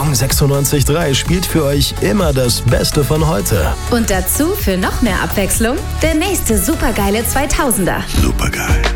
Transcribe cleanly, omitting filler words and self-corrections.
Gong 96.3 spielt für euch immer das Beste von heute. Und dazu für noch mehr Abwechslung der nächste supergeile 2000er. Supergeil.